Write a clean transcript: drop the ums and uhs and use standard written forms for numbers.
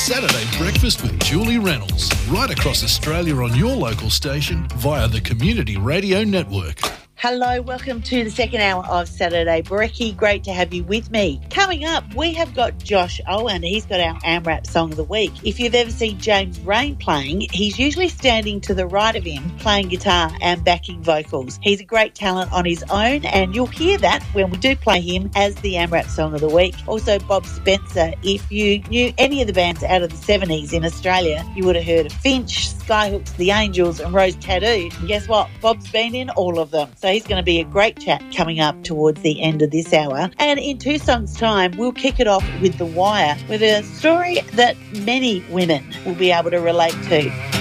Saturday Breakfast with Julie Reynolds, right across Australia on your local station via the Community Radio Network. Hello, welcome to the second hour of Saturday Brekkie. Great to have you with me. Coming up, we have got Josh Owen. He's got our AMRAP Song of the Week. If you've ever seen James Rain playing, he's usually standing to the right of him, playing guitar and backing vocals. He's a great talent on his own, and you'll hear that when we do play him as the AMRAP Song of the Week. Also, Bob Spencer. If you knew any of the bands out of the 70s in Australia, you would have heard of Finch, Skyhooks, The Angels and Rose Tattoo. And guess what? Bob's been in all of them. So he's going to be a great chat coming up towards the end of this hour. And in 2 songs' time, we'll kick it off with The Wire, with a story that many women will be able to relate to.